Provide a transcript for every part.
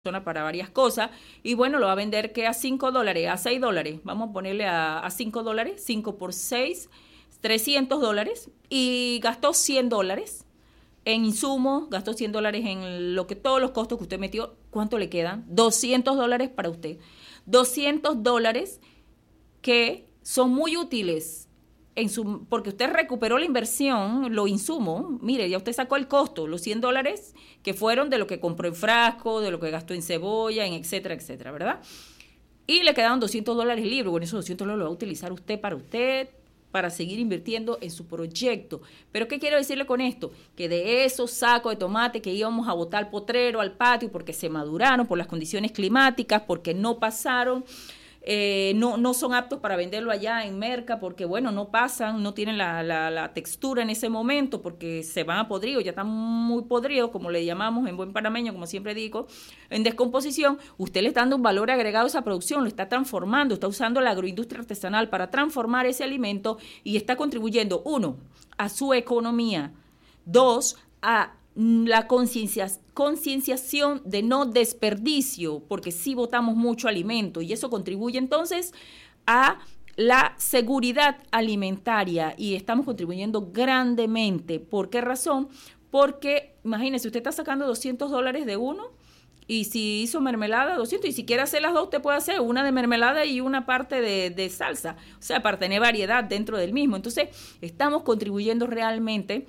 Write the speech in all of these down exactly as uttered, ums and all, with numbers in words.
para varias cosas, y bueno, lo va a vender que a cinco dólares, a seis dólares, vamos a ponerle a, a cinco dólares, cinco por seis, trescientos dólares, y gastó cien dólares en insumos, gastó cien dólares en lo que todos los costos que usted metió. ¿Cuánto le quedan? doscientos dólares para usted. doscientos dólares que son muy útiles en su, porque usted recuperó la inversión, los insumos. Mire, ya usted sacó el costo, los cien dólares que fueron de lo que compró en frasco, de lo que gastó en cebolla, en etcétera, etcétera, ¿verdad? Y le quedaron doscientos dólares libres. Bueno, esos doscientos dólares los va a utilizar usted para usted, para seguir invirtiendo en su proyecto. ¿Pero qué quiero decirle con esto? Que de esos sacos de tomate que íbamos a botar al potrero, al patio, porque se maduraron por las condiciones climáticas, porque no pasaron, eh, no, no son aptos para venderlo allá en merca, porque bueno, no pasan, no tienen la, la, la textura en ese momento, porque se van a podridos, ya están muy podridos, como le llamamos en buen panameño, como siempre digo, en descomposición. Usted le está dando un valor agregado a esa producción, lo está transformando, está usando la agroindustria artesanal para transformar ese alimento y está contribuyendo, uno, a su economía, dos, a la conciencia, concienciación de no desperdicio, porque sí botamos mucho alimento y eso contribuye entonces a la seguridad alimentaria y estamos contribuyendo grandemente. ¿Por qué razón? Porque, imagínese, usted está sacando doscientos dólares de uno y si hizo mermelada, doscientos, y si quiere hacer las dos, usted puede hacer una de mermelada y una parte de, de salsa, o sea, para tener variedad dentro del mismo. Entonces, estamos contribuyendo realmente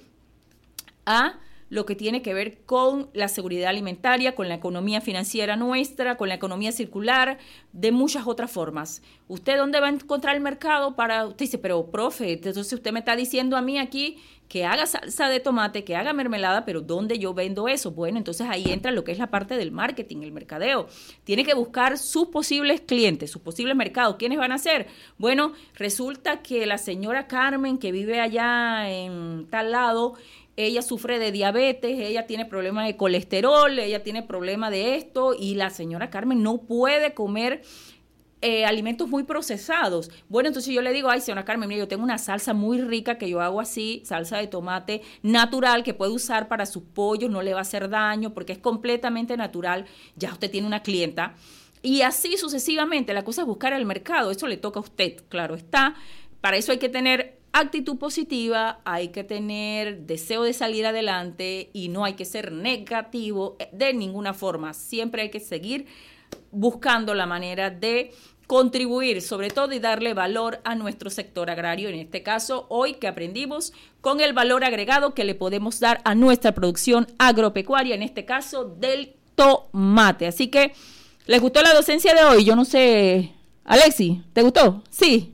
a lo que tiene que ver con la seguridad alimentaria, con la economía financiera nuestra, con la economía circular, de muchas otras formas. ¿Usted dónde va a encontrar el mercado para...? Usted dice, pero profe, entonces usted me está diciendo a mí aquí que haga salsa de tomate, que haga mermelada, pero ¿dónde yo vendo eso? Bueno, entonces ahí entra lo que es la parte del marketing, el mercadeo. Tiene que buscar sus posibles clientes, sus posibles mercados. ¿Quiénes van a ser? Bueno, resulta que la señora Carmen, que vive allá en tal lado, ella sufre de diabetes, ella tiene problemas de colesterol, ella tiene problemas de esto, y la señora Carmen no puede comer eh, alimentos muy procesados. Bueno, entonces yo le digo, ay, señora Carmen, mira, yo tengo una salsa muy rica que yo hago así, salsa de tomate natural que puede usar para sus pollos, no le va a hacer daño porque es completamente natural. Ya usted tiene una clienta. Y así sucesivamente, la cosa es buscar el mercado, eso le toca a usted, claro está. Para eso hay que tener actitud positiva, hay que tener deseo de salir adelante y no hay que ser negativo de ninguna forma. Siempre hay que seguir buscando la manera de contribuir, sobre todo, y darle valor a nuestro sector agrario. En este caso, hoy que aprendimos con el valor agregado que le podemos dar a nuestra producción agropecuaria, en este caso del tomate. Así que, ¿les gustó la docencia de hoy? Yo no sé, Alexi, ¿te gustó? Sí.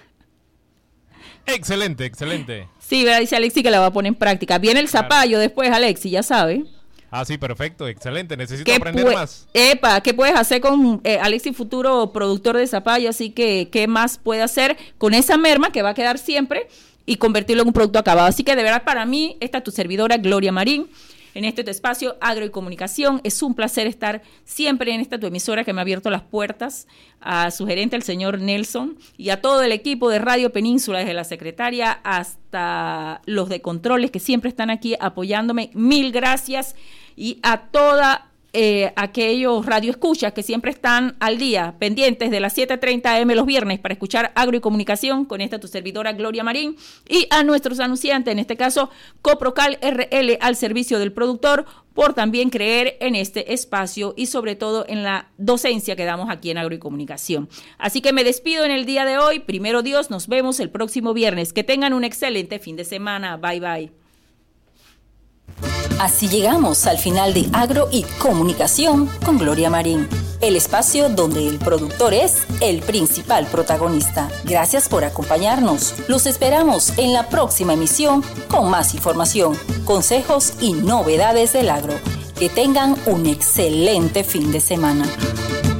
Excelente, excelente. Sí, ¿verdad? Dice Alexi que la va a poner en práctica. Viene el zapallo después, Alexi, ya sabe. Ah, sí, perfecto, excelente. Necesito aprender pu- más. Epa, ¿qué puedes hacer con eh, Alexi, futuro productor de zapallo? Así que, ¿qué más puede hacer con esa merma que va a quedar siempre y convertirlo en un producto acabado? Así que, de verdad, para mí, esta es tu servidora, Gloria Marín, en este tu espacio Agro y Comunicación. Es un placer estar siempre en esta tu emisora que me ha abierto las puertas, a su gerente, al señor Nelson, y a todo el equipo de Radio Península, desde la secretaria hasta los de controles que siempre están aquí apoyándome. Mil gracias. Y a toda eh, aquellos radioescuchas que siempre están al día, pendientes de las siete treinta a eme los viernes para escuchar Agro y Comunicación con esta tu servidora Gloria Marín, y a nuestros anunciantes, en este caso Coprocal erre ele, al servicio del productor, por también creer en este espacio y sobre todo en la docencia que damos aquí en Agro y Comunicación. Así que me despido en el día de hoy. Primero Dios, nos vemos el próximo viernes. Que tengan un excelente fin de semana. Bye, bye. Así llegamos al final de Agro y Comunicación con Gloria Marín, el espacio donde el productor es el principal protagonista. Gracias por acompañarnos. Los esperamos en la próxima emisión con más información, consejos y novedades del agro. Que tengan un excelente fin de semana.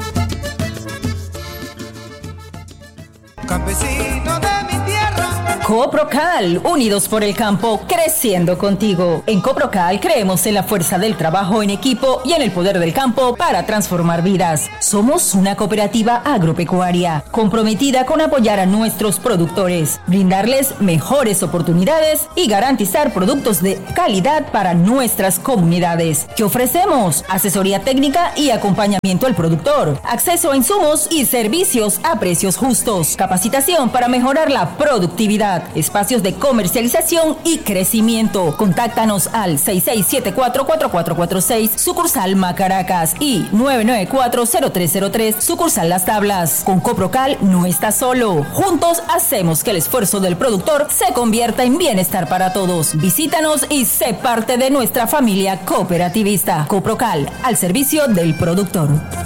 Campesino de mi tierra. Coprocal, unidos por el campo, creciendo contigo. En Coprocal creemos en la fuerza del trabajo en equipo y en el poder del campo para transformar vidas. Somos una cooperativa agropecuaria comprometida con apoyar a nuestros productores, brindarles mejores oportunidades y garantizar productos de calidad para nuestras comunidades. ¿Qué ofrecemos? Asesoría técnica y acompañamiento al productor, acceso a insumos y servicios a precios justos, capacitación para mejorar la productividad, espacios de comercialización y crecimiento. Contáctanos al seis seis siete cuatro, cuatro cuatro cuatro seis, sucursal Macaracas, y nueve nueve cuatro, cero tres cero tres, sucursal Las Tablas. Con Coprocal no estás solo. Juntos hacemos que el esfuerzo del productor se convierta en bienestar para todos. Visítanos y sé parte de nuestra familia cooperativista. Coprocal, al servicio del productor.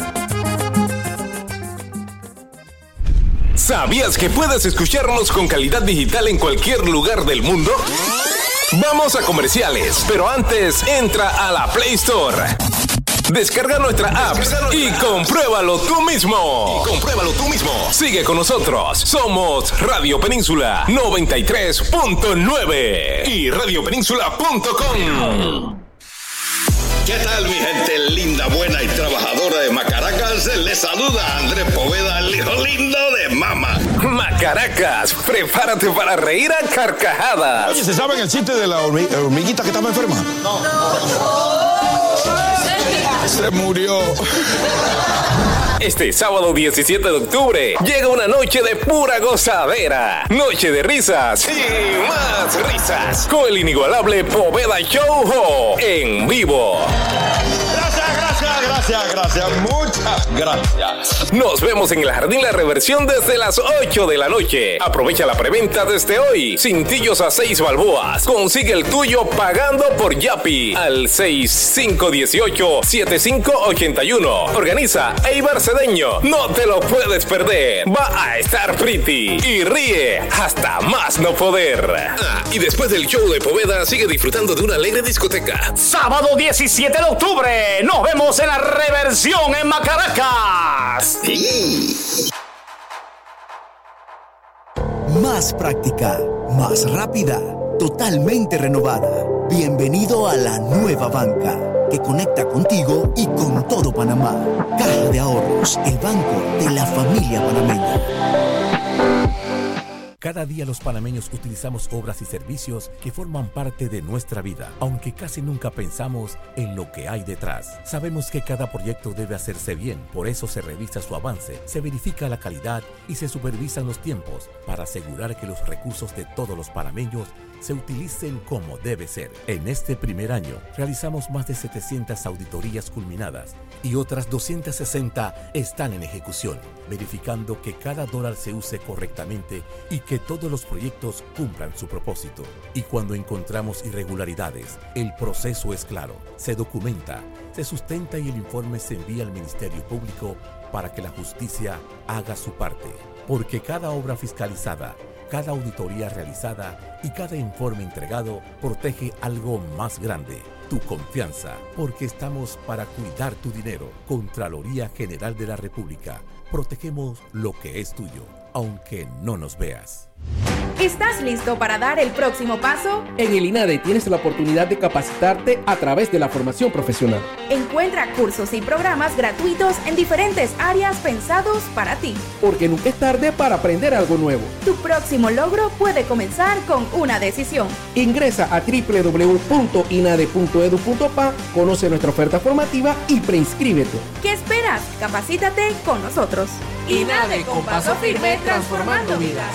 ¿Sabías que puedes escucharnos con calidad digital en cualquier lugar del mundo? Vamos a comerciales, pero antes entra a la Play Store. Descarga nuestra app y compruébalo tú mismo. Y compruébalo tú mismo. Sigue con nosotros. Somos Radio Península noventa y tres punto nueve y radio península punto com. ¿Qué tal, mi gente linda, buena y trabajadora de Macaracas? Les saluda Andrés Poveda, el hijo lindo de mama. Macaracas, prepárate para reír a carcajadas. Oye, ¿se saben el chiste de la hormi- hormiguita que estaba enferma? No. Se murió. Este sábado diecisiete de octubre llega una noche de pura gozadera, noche de risas y más risas con el inigualable Poveda Show en vivo. Gracias, gracias, gracias, gracias, muchas gracias. Nos vemos en el Jardín La Reversión desde las ocho de la noche. Aprovecha la preventa desde hoy. Cintillos a seis balboas. Consigue el tuyo pagando por Yapi al seis cinco uno ocho, siete cinco ocho uno. Organiza Eibar Cedeño. No te lo puedes perder. Va a estar pretty y ríe hasta más no poder. Ah, y después del show de Poveda, sigue disfrutando de una alegre discoteca. Sábado diecisiete de octubre, nos vemos en la Reversión en Macaracas. Sí. Más práctica, más rápida, totalmente renovada. Bienvenido a la nueva banca, que conecta contigo y con todo Panamá. Caja de Ahorros, el banco de la familia panameña. Cada día los panameños utilizamos obras y servicios que forman parte de nuestra vida, aunque casi nunca pensamos en lo que hay detrás. Sabemos que cada proyecto debe hacerse bien, por eso se revisa su avance, se verifica la calidad y se supervisan los tiempos para asegurar que los recursos de todos los panameños se utilicen como debe ser. En este primer año realizamos más de setecientas auditorías culminadas y otras doscientas sesenta están en ejecución, verificando que cada dólar se use correctamente y que todos los proyectos cumplan su propósito. Y cuando encontramos irregularidades, el proceso es claro, se documenta, se sustenta y el informe se envía al Ministerio Público para que la justicia haga su parte. Porque cada obra fiscalizada, cada auditoría realizada y cada informe entregado protege algo más grande, tu confianza, porque estamos para cuidar tu dinero. Contraloría General de la República. Protegemos lo que es tuyo, aunque no nos veas. ¿Estás listo para dar el próximo paso? En el INADE tienes la oportunidad de capacitarte a través de la formación profesional. Encuentra cursos y programas gratuitos en diferentes áreas pensados para ti. Porque nunca es tarde para aprender algo nuevo. Tu próximo logro puede comenzar con una decisión. Ingresa a doble u doble u doble u punto inade punto edu punto pa, conoce nuestra oferta formativa y preinscríbete. ¿Qué esperas? Capacítate con nosotros. INADE, con paso firme, transformando vidas.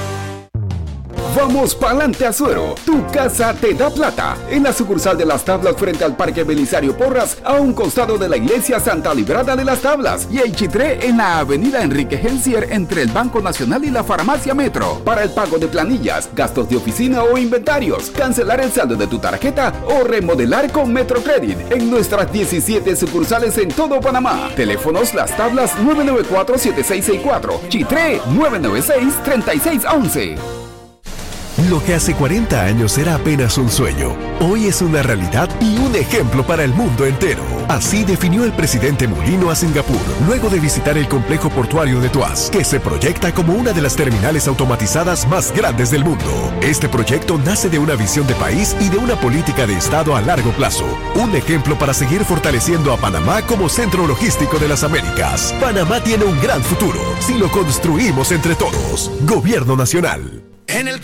Vamos pa'lante Azuero, tu casa te da plata. En la sucursal de Las Tablas frente al Parque Belisario Porras, a un costado de la iglesia Santa Librada de Las Tablas. Y en Chitré, en la avenida Enrique Gensier, entre el Banco Nacional y la Farmacia Metro. Para el pago de planillas, gastos de oficina o inventarios, cancelar el saldo de tu tarjeta o remodelar con Metrocredit. En nuestras diecisiete sucursales en todo Panamá. Teléfonos Las Tablas nueve nueve cuatro, siete seis seis cuatro. Chitré nueve nueve seis, tres seis uno uno. Lo que hace cuarenta años era apenas un sueño, hoy es una realidad y un ejemplo para el mundo entero. Así definió el presidente Mulino a Singapur, luego de visitar el complejo portuario de Tuas, que se proyecta como una de las terminales automatizadas más grandes del mundo. Este proyecto nace de una visión de país y de una política de Estado a largo plazo. Un ejemplo para seguir fortaleciendo a Panamá como centro logístico de las Américas. Panamá tiene un gran futuro si lo construimos entre todos. Gobierno Nacional. En el